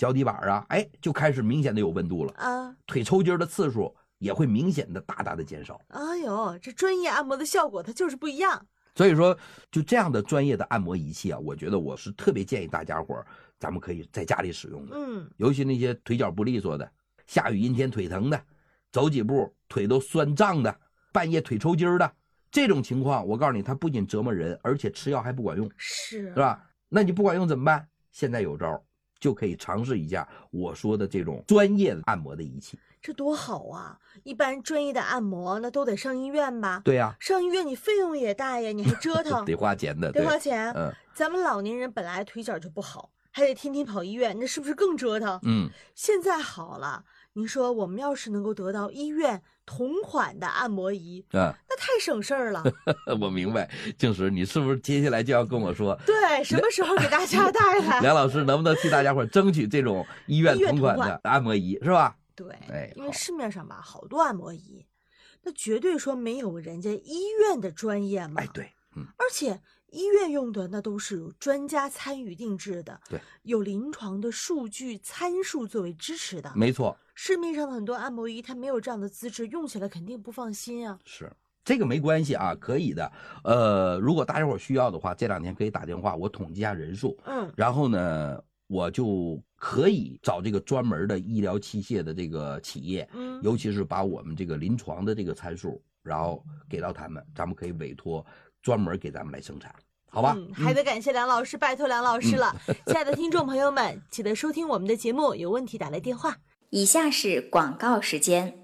脚底板啊，哎，就开始明显的有温度了啊，腿抽筋的次数也会明显的大大的减少。 哎呦，这专业按摩的效果它就是不一样。 所以说，就这样的专业的按摩仪器啊，我觉得我是特别建议大家伙咱们可以在家里使用的。尤其那些腿脚不利索的，下雨阴天腿疼的，走几步腿都酸胀的，半夜腿抽筋的，这种情况，我告诉你，它不仅折磨人，而且吃药还不管用，是吧？那你不管用怎么办？现在有招，就可以尝试一下我说的这种专业的按摩的仪器。 这多好啊！一般专业的按摩那都得上医院吧？ 对呀， 上医院你费用也大呀，你还折腾， 得花钱的， 得花钱。咱们老年人本来腿脚就不好，还得天天跑医院，那是不是更折腾？现在好了，您说我们要是能够得到医院同款的按摩仪，那太省事儿了。 我明白，静石，你是不是接下来就要跟我说， 对，什么时候给大家带来？ 梁老师能不能替大家伙争取这种医院同款的按摩仪，是吧？ 对，因为市面上吧好多按摩仪，那绝对说没有人家医院的专业嘛。 哎，对， 而且医院用的那都是有专家参与定制的， 对， 有临床的数据参数作为支持的。 没错， 市面上的很多按摩仪它没有这样的资质，用起来肯定不放心啊。 是，这个没关系啊，可以的。如果大家伙需要的话，这2天可以打电话，我统计一下人数，然后呢，我就可以找这个专门的医疗器械的这个企业，尤其是把我们这个临床的这个参数，然后给到他们，咱们可以委托专门给咱们来生产，好吧？ 还得感谢梁老师，拜托梁老师了。亲爱的听众朋友们，记得收听我们的节目，有问题打来电话。 以下是广告时间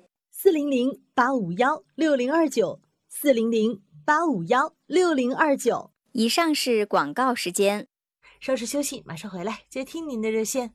：400-851-6029，400-851-6029。 以上是广告时间。 稍事休息，马上回来接听您的热线。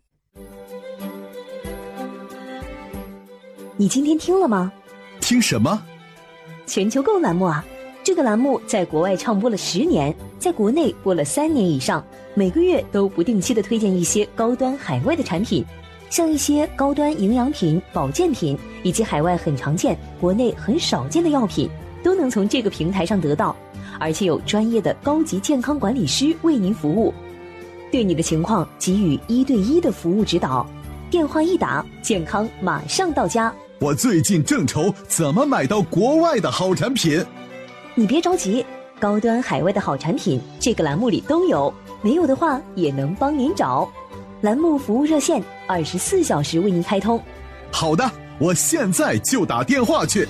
你今天听了吗？ 听什么？ 全球购栏目啊！这个栏目在国外唱播了10年，在国内播了3年以上，每个月都不定期的推荐一些高端海外的产品，像一些高端营养品、保健品，以及海外很常见、国内很少见的药品，都能从这个平台上得到，而且有专业的高级健康管理师为您服务，对你的情况给予1对1的服务指导。电话一打，健康马上到家。 我最近正愁怎么买到国外的好产品。 你别着急，高端海外的好产品这个栏目里都有，没有的话也能帮您找。栏目服务热线24小时为您开通。 好的，我现在就打电话去。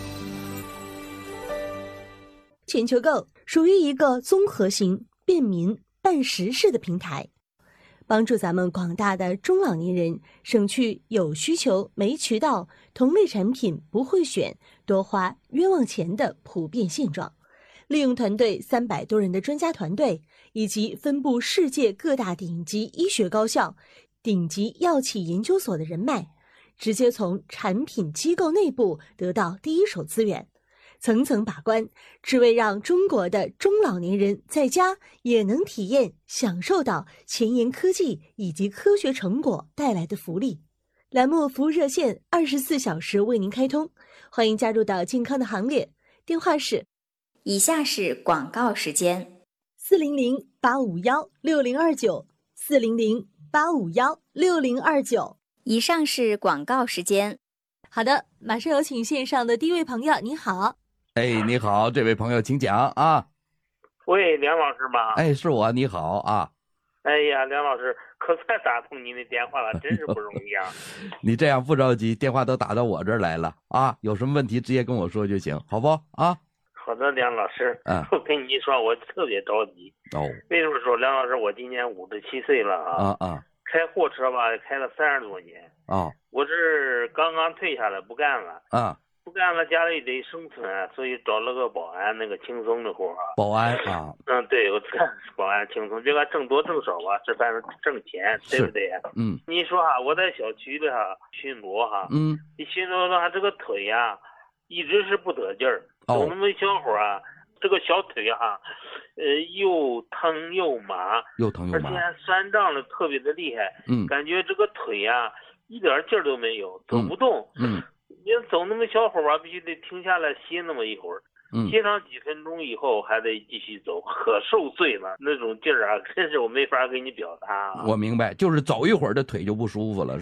全球购属于一个综合型、便民、办实事的平台，帮助咱们广大的中老年人省去有需求没渠道、同类产品不会选、多花冤枉钱的普遍现状。利用团队300多人的专家团队，以及分布世界各大顶级医学高校、顶级药企研究所的人脉，直接从产品机构内部得到第一手资源，层层把关，只为让中国的中老年人在家也能体验享受到前沿科技以及科学成果带来的福利。栏目服务热线24小时为您开通，欢迎加入到健康的行列。电话是以下是广告时间 ：400-851-6029，400-851-6029。 以上是广告时间。 好的，马上有请线上的第一位朋友，你好。 哎，你好，这位朋友请讲啊。 喂，梁老师吗？ 哎，是我，你好啊。 哎呀，梁老师，可算打通您的电话了，真是不容易啊。 你这样不着急，电话都打到我这儿来了啊，有什么问题直接跟我说就行，好不啊？ 好的，梁老师，我跟你说，我特别着急。为什么说梁老师？我今年57岁了啊。开货车吧，开了30多年。我这刚刚退下来，不干了。不干了，家里得生存，所以找了个保安，那个轻松的活。 保安啊。 对，我干保安轻松，这个挣多挣少吧，这反正挣钱，对不对？你说哈，我在小区里哈巡逻哈，你巡逻的话，这个腿呀，一直是不得劲儿。走那么一小会儿啊，这个小腿哈，又疼又麻，而且还酸胀的特别的厉害。感觉这个腿呀，一点劲儿都没有，走不动。你走那么小会儿吧，必须得停下来歇那么一会儿，歇上几分钟以后还得继续走，可受罪了，那种劲儿啊，真是我没法给你表达。 我明白，就是走一会儿这腿就不舒服了。